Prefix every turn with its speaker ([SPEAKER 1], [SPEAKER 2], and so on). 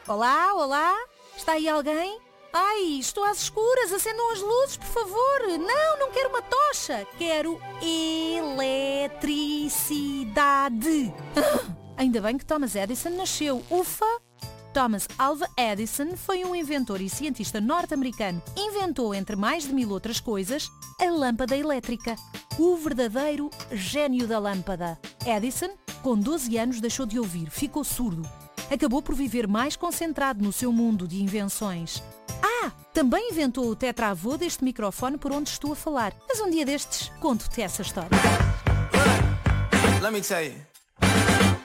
[SPEAKER 1] Olá, olá? Está aí alguém? Ai, estou às escuras, acendam as luzes, por favor. Não quero uma tocha, quero eletricidade. Ainda bem que Thomas Edison nasceu, ufa! Thomas Alva Edison foi um inventor e cientista norte-americano. Inventou, entre mais de 1000 outras coisas, a lâmpada elétrica. O verdadeiro gênio da lâmpada. Edison, com 12 anos, deixou de ouvir, ficou surdo. Acabou por viver mais concentrado no seu mundo de invenções. Também inventou o tetravô deste microfone por onde estou a falar. Mas um dia destes, conto-te essa história.
[SPEAKER 2] Let me tell you.